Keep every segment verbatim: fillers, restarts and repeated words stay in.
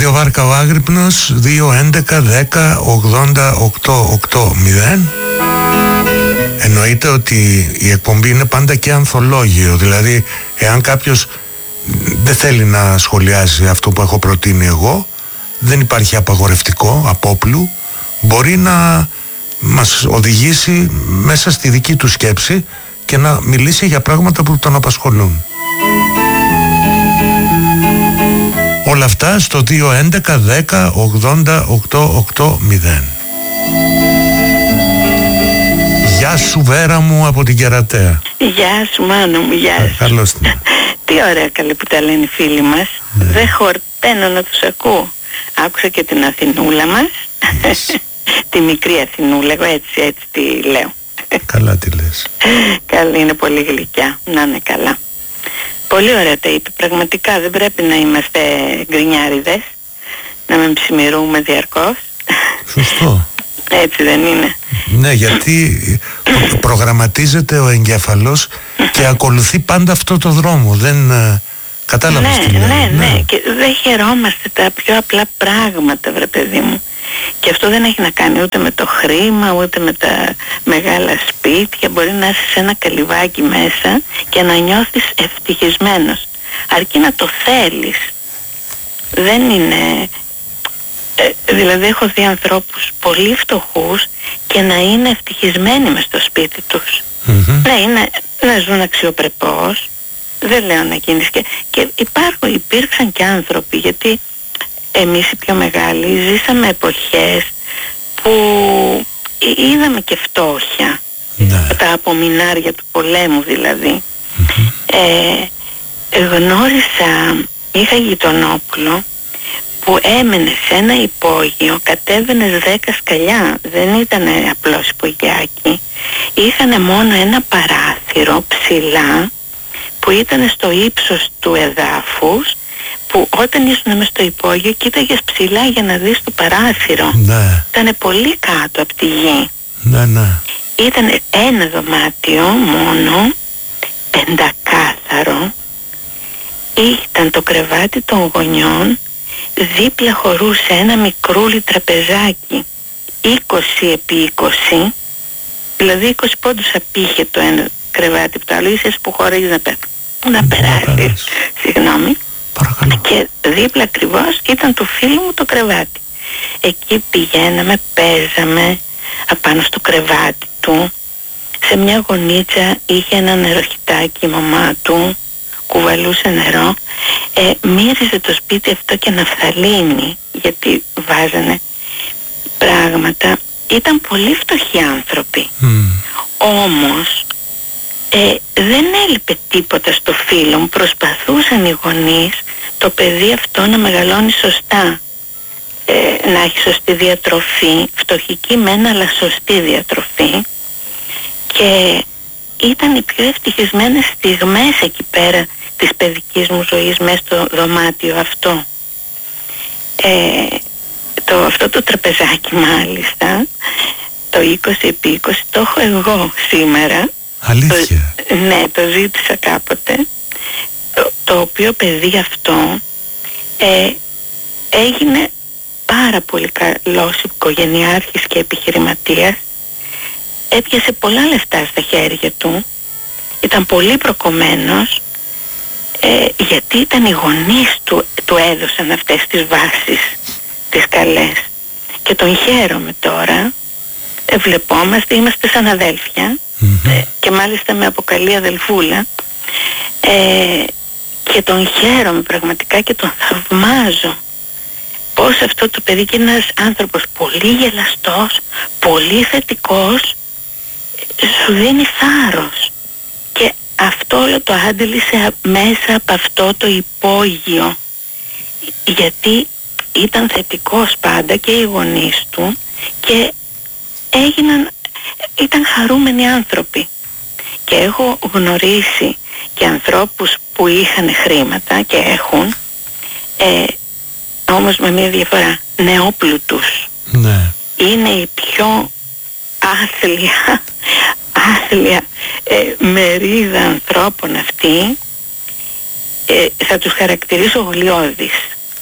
Ραδιοβάρκα ο Άγρυπνος, δύο έντεκα δέκα ογδόντα οκτώ ογδόντα. Εννοείται ότι η εκπομπή είναι πάντα και ανθολόγιο. Δηλαδή, εάν κάποιος δεν θέλει να σχολιάζει αυτό που έχω προτείνει εγώ, δεν υπάρχει απαγορευτικό απόπλου. Μπορεί να μας οδηγήσει μέσα στη δική του σκέψη και να μιλήσει για πράγματα που τον απασχολούν. Όλα αυτά στο δύο έντεκα δέκα ογδόντα οκτώ ογδόντα. Γεια σου Βέρα μου από την Κερατέα. Γεια σου Μάνο μου, γεια σου. Καλώς την. Τι ωραία καλή που τα λένε οι φίλοι μας. Ναι. Δεν χορταίνω να τους ακούω. Άκουσα και την Αθηνούλα μας. Yes. Τη μικρή Αθηνούλα, εγώ έτσι έτσι τη λέω. Καλά τη λες. Καλή, είναι πολύ γλυκιά, να είναι καλά. Πολύ ωραία τα είπε, πραγματικά δεν πρέπει να είμαστε γκρινιάριδες, να με ψημιρούμε διαρκώς. Σωστό. Έτσι δεν είναι? Ναι, γιατί προγραμματίζεται ο εγκέφαλος και ακολουθεί πάντα αυτό το δρόμο. Δεν κατάλαβες ναι, τι λέω. Ναι, ναι, ναι. Και δεν χαιρόμαστε τα πιο απλά πράγματα, βρε παιδί μου. Και αυτό δεν έχει να κάνει ούτε με το χρήμα, ούτε με τα μεγάλα σπίτια. Μπορεί να είσαι σε ένα καλυβάκι μέσα και να νιώθεις ευτυχισμένος. Αρκεί να το θέλεις. Δεν είναι... Ε, δηλαδή έχω δει ανθρώπους πολύ φτωχούς και να είναι ευτυχισμένοι μες στο σπίτι τους. Mm-hmm. Ναι, είναι, να ζουν αξιοπρεπώς. Δεν λέω να γίνεις και, και υπάρχουν, υπήρξαν και άνθρωποι, γιατί εμείς οι πιο μεγάλοι ζήσαμε εποχές που είδαμε και φτώχεια. Ναι. Τα απομεινάρια του πολέμου δηλαδή. Mm-hmm. ε, γνώρισα, είχα γειτονόπουλο που έμενε σε ένα υπόγειο, κατέβαινες δέκα σκαλιά, δεν ήταν απλώς υπογειάκι. Είχανε μόνο ένα παράθυρο ψηλά που ήταν στο ύψος του εδάφους, που όταν ήσουν μες στο υπόγειο κοίταγες ψηλά για να δεις το παράθυρο. Ναι. Ήτανε πολύ κάτω από τη γη. Ναι, ναι. Ήταν ένα δωμάτιο μόνο, πεντακάθαρο. Ήταν το κρεβάτι των γονιών, δίπλα χωρούσε ένα μικρούλι τραπεζάκι είκοσι επί είκοσι, δηλαδή είκοσι πόντους απήχε το ένα κρεβάτι από το άλλο, ίσως που χωρίζεις να, πε... να περάσεις, συγγνώμη. Παρακαλώ. Και δίπλα ακριβώς ήταν του φίλου μου το κρεβάτι. Εκεί πηγαίναμε, παίζαμε απάνω στο κρεβάτι του. Σε μια γωνίτσα είχε ένα νεροχυτάκι η μαμά του, κουβαλούσε νερό. Ε, μύριζε το σπίτι αυτό και ναφθαλίνη, γιατί βάζανε πράγματα. Ήταν πολύ φτωχοί άνθρωποι. Mm. Όμως ε, δεν έλειπε τίποτα στο φίλο μου. Προσπαθούσαν οι γονείς το παιδί αυτό να μεγαλώνει σωστά, ε, να έχει σωστή διατροφή, φτωχική μένα αλλά σωστή διατροφή. Και ήταν οι πιο ευτυχισμένες στιγμές εκεί πέρα της παιδικής μου ζωής μέσα στο δωμάτιο αυτό. Ε, το, αυτό το τραπεζάκι μάλιστα, το είκοσι επί είκοσι, το έχω εγώ σήμερα. Αλήθεια? Το, ναι, το ζήτησα κάποτε. Το, το οποίο παιδί αυτό ε, έγινε πάρα πολύ καλός οικογενειάρχης και επιχειρηματίας. Έπιασε πολλά λεφτά στα χέρια του. Ήταν πολύ προκομμένος. Ε, γιατί ήταν οι γονείς του, του έδωσαν αυτές τις βάσεις, τις καλές. Και τον χαίρομαι τώρα. Ε, βλεπόμαστε, είμαστε σαν αδέλφια. Mm-hmm. Ε, και μάλιστα με αποκαλεί αδελφούλα. Ε, και τον χαίρομαι πραγματικά και τον θαυμάζω. Πώς αυτό το παιδί, και ένας άνθρωπος πολύ γελαστός, πολύ θετικός, σου δίνει θάρρος. Και αυτό όλο το άντλησε μέσα από αυτό το υπόγειο, γιατί ήταν θετικός πάντα και οι γονείς του και έγιναν, ήταν χαρούμενοι άνθρωποι. Και έχω γνωρίσει και ανθρώπους που είχαν χρήματα και έχουν, ε, όμως με μια διαφορά, νεόπλουτους. Ναι. Είναι η πιο άθλια άθλια ε, μερίδα ανθρώπων αυτή. ε, θα τους χαρακτηρίσω γλιώδεις.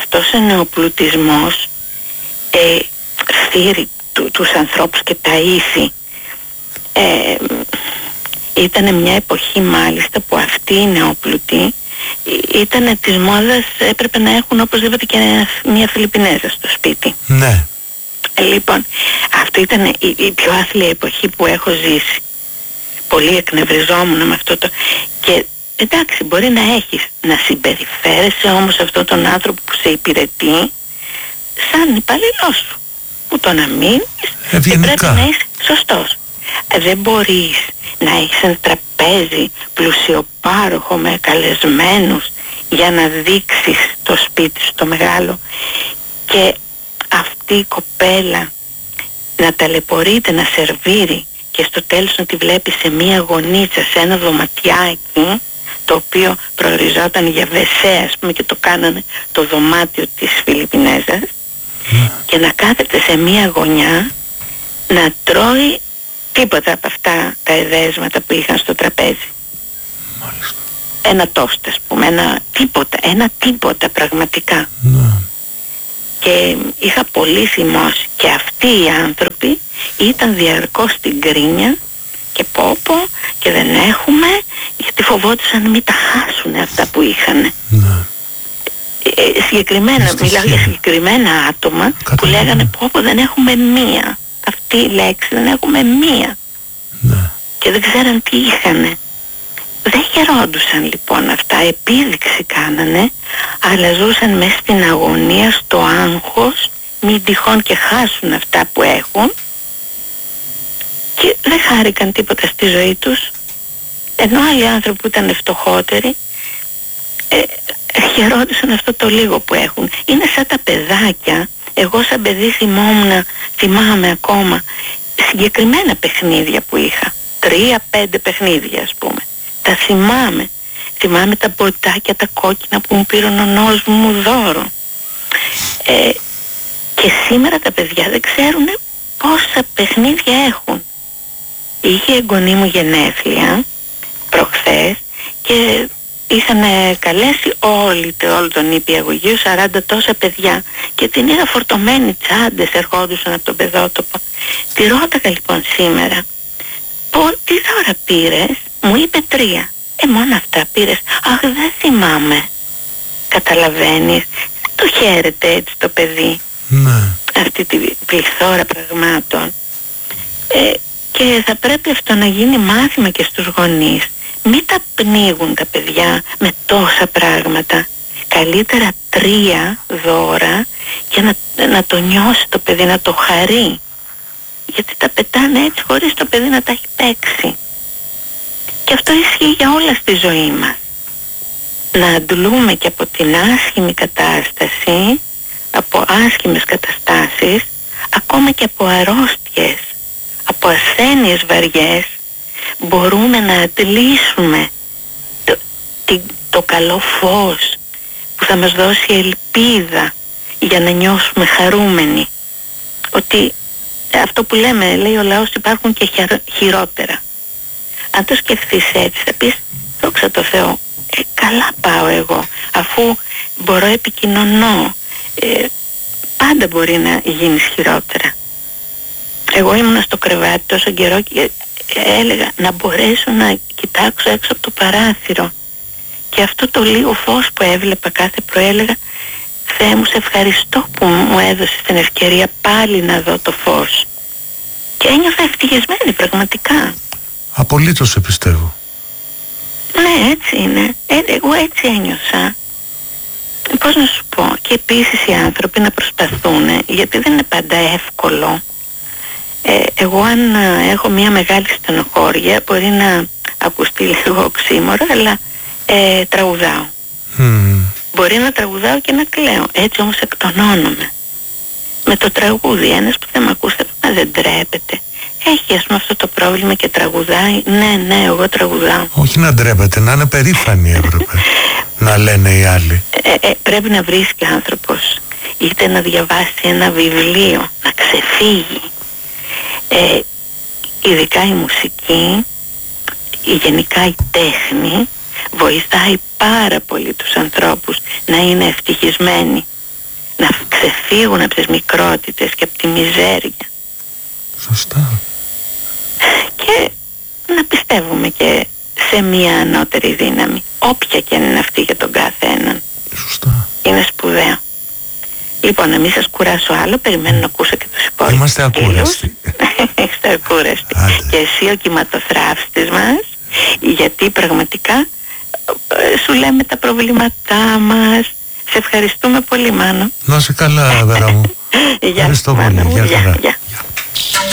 αυτός ο νεοπλουτισμός ε, φύρει του, τους ανθρώπους και τα ήθη. Ε, ήταν μια εποχή μάλιστα που αυτοί οι νεοπλουτοί ήταν της μόδας, έπρεπε να έχουν οπωσδήποτε και μια Φιλιππινέζα στο σπίτι. Ναι. Λοιπόν, αυτό ήταν η, η πιο άθλια εποχή που έχω ζήσει. Πολύ εκνευριζόμουν με αυτό το... Και εντάξει, μπορεί να έχεις, να συμπεριφέρεσαι όμως αυτόν τον άνθρωπο που σε υπηρετεί σαν υπαλληλός σου. Που το να μείνεις και πρέπει να είσαι σωστός. Δεν μπορείς να έχεις ένα τραπέζι πλουσιοπάροχο με καλεσμένους για να δείξεις το σπίτι σου το μεγάλο και αυτή η κοπέλα να ταλαιπωρείται, να σερβίρει και στο τέλος να τη βλέπεις σε μία γωνίτσα, σε ένα δωματιάκι το οποίο προοριζόταν για βεσέ, ας πούμε, και το κάνανε το δωμάτιο της Φιλιππινέζας mm. και να κάθεται σε μία γωνιά να τρώει τίποτα από αυτά τα εδέσματα που είχαν στο τραπέζι. Μάλιστα. Ένα τόστ, ας πούμε, ένα τίποτα, ένα τίποτα πραγματικά. Mm. Και είχα πολύ θυμώσει και αυτοί οι άνθρωποι ήταν διαρκώς στην κρίνια και πω πω και δεν έχουμε, γιατί φοβόντουσαν να μην τα χάσουν αυτά που είχαν. Ναι. Ε, συγκεκριμένα, μιλάω για συγκεκριμένα άτομα που λέγανε πω πω δεν έχουμε μία. Αυτή η λέξη, δεν έχουμε μία. Ναι. Και δεν ξέραν τι είχανε. Δεν χαιρόντουσαν λοιπόν αυτά, επίδειξη κάνανε, αλλά ζούσαν μέσα στην αγωνία, στο άγχος, μην τυχόν και χάσουν αυτά που έχουν και δεν χάρηκαν τίποτα στη ζωή τους, ενώ άλλοι άνθρωποι που ήταν φτωχότεροι ε, χαιρόντουσαν αυτό το λίγο που έχουν. Είναι σαν τα παιδάκια, εγώ σαν παιδί θυμόμουν, θυμάμαι ακόμα συγκεκριμένα παιχνίδια που είχα, τρία πέντε παιχνίδια ας πούμε. Τα θυμάμαι. Θυμάμαι τα μποτάκια, τα κόκκινα που μου πήραν ο νος μου δώρο. Ε, και σήμερα τα παιδιά δεν ξέρουν πόσα παιχνίδια έχουν. Είχε εγγονή μου γενέθλια προχθές και είχαν καλέσει όλοι, όλο τον νηπιαγωγείο, σαράντα τόσα παιδιά και την είδα φορτωμένη, τσάντες ερχόντουσαν από τον παιδότοπο. Τη ρώταγα λοιπόν σήμερα, πω, τι δώρα πήρες? Μου είπε τρία. Ε, μόνο αυτά πήρες? Αχ, δεν θυμάμαι. Καταλαβαίνεις, το χαίρεται έτσι το παιδί. Ναι. Αυτή τη πληθώρα πραγμάτων. Ε, και θα πρέπει αυτό να γίνει μάθημα και στους γονείς. Μην τα πνίγουν τα παιδιά με τόσα πράγματα. Καλύτερα τρία δώρα και να, να το νιώσει το παιδί, να το χαρεί. Γιατί τα πετάνε έτσι χωρίς το παιδί να τα έχει παίξει. Και αυτό ισχύει για όλα στη ζωή μας. Να αντλούμε και από την άσχημη κατάσταση, από άσχημες καταστάσεις, ακόμα και από αρρώστιες, από ασθένειες βαριές, μπορούμε να αντλήσουμε το, το, το καλό φως που θα μας δώσει ελπίδα για να νιώσουμε χαρούμενοι. Ότι αυτό που λέμε, λέει ο λαός, υπάρχουν και χειρότερα. Αν το σκεφτείς έτσι θα πεις, δόξα τω Θεώ, ε, καλά πάω εγώ, αφού μπορώ επικοινωνώ, ε, πάντα μπορεί να γίνεις χειρότερα. Εγώ ήμουν στο κρεβάτι τόσο καιρό και έλεγα να μπορέσω να κοιτάξω έξω από το παράθυρο και αυτό το λίγο φως που έβλεπα κάθε πρωί, έλεγα, Θεέ μου, σε ευχαριστώ που μου έδωσες την ευκαιρία πάλι να δω το φως. Και ένιωθα ευτυχισμένη πραγματικά. Απολύτως σε πιστεύω. Ναι, έτσι είναι. Ε, εγώ έτσι ένιωσα. Πώς να σου πω. Και επίσης οι άνθρωποι να προσπαθούν, γιατί δεν είναι πάντα εύκολο. Ε, εγώ αν έχω μια μεγάλη στενοχώρια μπορεί να ακουστεί λίγο οξύμορα, αλλά ε, τραγουδάω. Mm. Μπορεί να τραγουδάω και να κλαίω. Έτσι όμως εκτονώνομαι. Με το τραγούδι, ένας που δεν με ακούστε, μα δεν τρέπεται. Έχει ας πούμε αυτό το πρόβλημα και τραγουδάει. Ναι, ναι, εγώ τραγουδάω. Όχι να ντρέπεται, να είναι περήφανοι έπρεπε. Να λένε οι άλλοι. Ε, ε, πρέπει να βρίσκει άνθρωπος είτε να διαβάσει ένα βιβλίο, να ξεφύγει. Ε, ειδικά η μουσική, η γενικά η τέχνη βοηθάει πάρα πολύ τους ανθρώπους να είναι ευτυχισμένοι. να ξεφύγουν από τις μικρότητες και από τη μιζέρια. Σωστά. Και να πιστεύουμε και σε μία ανώτερη δύναμη, όποια και αν είναι αυτή για τον κάθε έναν. Σωστά. Είναι σπουδαίο. Λοιπόν, να μην σας κουράσω άλλο, περιμένω να ακούσω και τους υπόλοιπους. Είμαστε ακούραστοι. Είστε ακούραστοι. Και εσύ ο κυματοθράφστης μας, γιατί πραγματικά σου λέμε τα προβλήματά μας. Σε ευχαριστούμε πολύ, Μάνο. Να είσαι καλά, Βέρα μου. Γεια Ευχαριστώ σου, πολύ. Μάνο. Γεια χαρά. Γεια.